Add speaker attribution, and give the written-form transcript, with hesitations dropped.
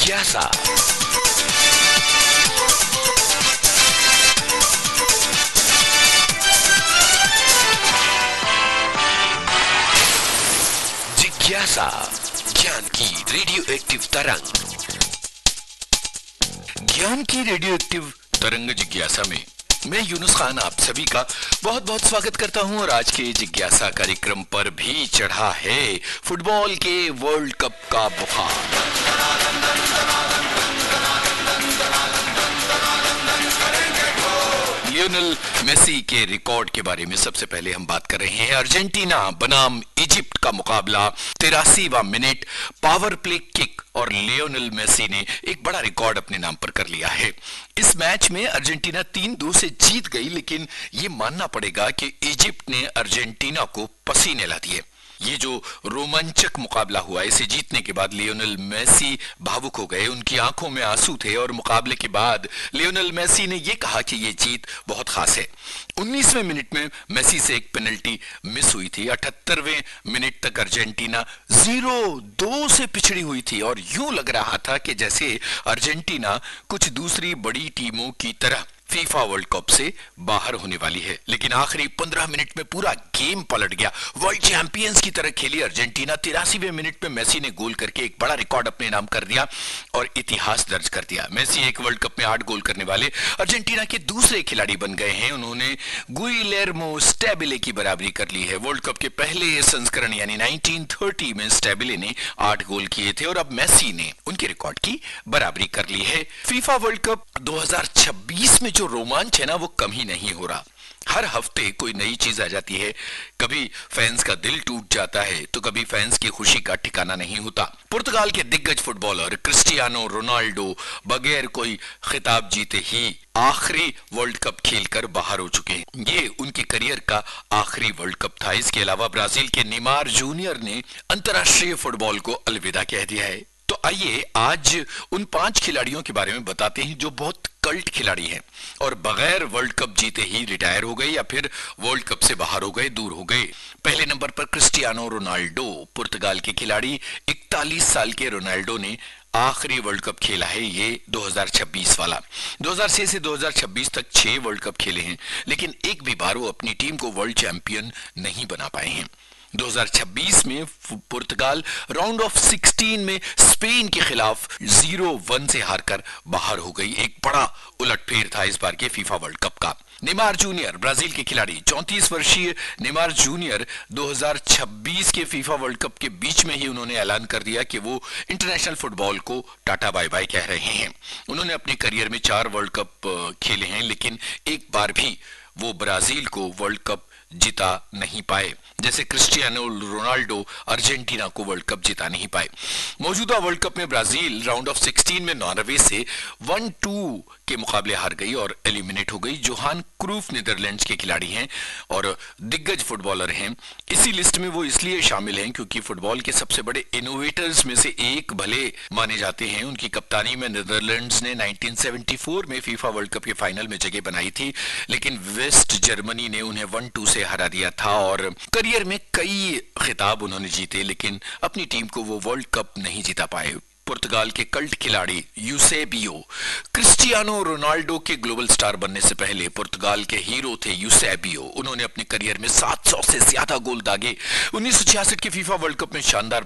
Speaker 1: जिज्ञासा। जिज्ञासा, ज्ञान की रेडियो एक्टिव तरंग। ज्ञान की रेडियो एक्टिव तरंग जिज्ञासा में मैं यूनुस खान आप सभी का बहुत बहुत स्वागत करता हूं। और आज के जिज्ञासा कार्यक्रम पर भी चढ़ा है फुटबॉल के वर्ल्ड कप का बुखार। लियोनेल मेसी के रिकॉर्ड के बारे में सबसे पहले हम बात कर रहे हैं। अर्जेंटीना बनाम इजिप्ट का मुकाबला 83वां मिनट, पावर प्ले किक और लियोनेल मेसी ने एक बड़ा रिकॉर्ड अपने नाम पर कर लिया है। इस मैच में अर्जेंटीना 3-2 से जीत गई, लेकिन ये मानना पड़ेगा कि इजिप्ट ने अर्जेंटीना को पसीने ला दिए। ये जो रोमांचक मुकाबला हुआ, इसे जीतने के बाद लियोनेल मेसी भावुक हो गए, उनकी आंखों में आंसू थे और मुकाबले के बाद लियोनेल मेसी ने यह कहा कि ये जीत बहुत खास है। 19वें मिनट में मेसी से एक पेनल्टी मिस हुई थी। 78वें मिनट तक अर्जेंटीना 0-2 से पिछड़ी हुई थी और यूं लग रहा था कि जैसे अर्जेंटीना कुछ दूसरी बड़ी टीमों की तरह फीफा वर्ल्ड कप से बाहर होने वाली है। लेकिन आखिरी 15 मिनट में पूरा गेम पलट गया। वर्ल्ड चैंपियंस की तरह खेली अर्जेंटीना। 83वें मिनट में मेसी ने गोल करके एक बड़ा रिकॉर्ड अपने नाम कर दिया और इतिहास दर्ज कर दिया। मेसी एक वर्ल्ड कप में 8 गोल करने वाले अर्जेंटीना के दूसरे खिलाड़ी बन गए हैं। उन्होंने गुइलेर्मो स्टेबिले की बराबरी कर ली है। वर्ल्ड कप के पहले संस्करण यानी 1930 में स्टेबिले ने 8 गोल किए थे और अब मेसी ने उनके रिकॉर्ड की बराबरी कर ली है। फीफा वर्ल्ड कप 2026 में जो रोमांच है ना, वो कम ही नहीं हो रहा। हर हफ्ते कोई नई चीज आ जाती है। कभी फैंस का दिल टूट जाता है तो कभी फैंस की खुशी का ठिकाना नहीं होता। पुर्तगाल के दिग्गज फुटबॉलर क्रिस्टियानो रोनाल्डो बगैर कोई खिताब जीते ही आखिरी वर्ल्ड कप खेलकर बाहर हो चुके हैं। ये उनके करियर का आखिरी वर्ल्ड कप था। इसके अलावा ब्राजील के नेमार जूनियर ने अंतर्राष्ट्रीय फुटबॉल को अलविदा कह दिया है। तो आइए आज उन 5 खिलाड़ियों के बारे में बताते हैं जो बहुत कल्ट खिलाड़ी हैं और बगैर वर्ल्ड कप जीते ही रिटायर हो गए या फिर वर्ल्ड कप से बाहर हो गए, दूर हो गए। पहले नंबर पर क्रिस्टियानो रोनाल्डो, पुर्तगाल के खिलाड़ी। 41 साल के रोनाल्डो ने आखिरी वर्ल्ड कप खेला है, ये 2026 वाला। 2006 से 2026 तक 6 वर्ल्ड कप खेले हैं, लेकिन एक भी बार वो अपनी टीम को वर्ल्ड चैंपियन नहीं बना पाए हैं। 2026 में पुर्तगाल राउंड ऑफ 16 में स्पेन के खिलाफ 0-1 से हारकर बाहर हो गई। एक बड़ा उलटफेर था इस बार के फीफा वर्ल्ड कप का। नेमार जूनियर, ब्राजील के खिलाड़ी, 34 वर्षीय नेमार जूनियर 2026 के फीफा वर्ल्ड कप के बीच में ही उन्होंने ऐलान कर दिया कि वो इंटरनेशनल फुटबॉल को टाटा बाय बाय कह रहे हैं। उन्होंने अपने करियर में 4 वर्ल्ड कप खेले हैं, लेकिन एक बार भी वो ब्राजील को वर्ल्ड कप जीता नहीं पाए, जैसे क्रिस्टियानो रोनाल्डो अर्जेंटीना को वर्ल्ड कप जिता नहीं पाए। मौजूदा वर्ल्ड कप में ब्राजील राउंड ऑफ 16 में नॉर्वे से 1-2 के मुकाबले हार गई और एलिमिनेट हो गई। जोहान क्रूफ नीदरलैंड्स के खिलाड़ी हैं और दिग्गज फुटबॉलर हैं। इसी लिस्ट में वो इसलिए शामिल हैं क्योंकि फुटबॉल के सबसे बड़े इनोवेटर्स में से एक भले माने जाते हैं। उनकी कप्तानी में नीदरलैंड्स ने 1974 में फीफा वर्ल्ड कप के फाइनल में जगह बनाई थी, लेकिन वेस्ट जर्मनी ने उन्हें 1-2 से हरा दिया था और करियर में कई खिताब उन्होंने जीते, लेकिन अपनी टीम को वो वर्ल्ड कप नहीं जीता पाए। पुर्तगाल के कल्ट खिलाड़ी यूसेबियो, क्रिस्टियानो रोनाल्डो के ग्लोबल स्टार बनने से पहले पुर्तगाल के हीरो थे यूसेबियो। उन्होंने अपने करियर में 700 से ज्यादा गोल दागे। 1966 के फीफा वर्ल्ड कप में शानदार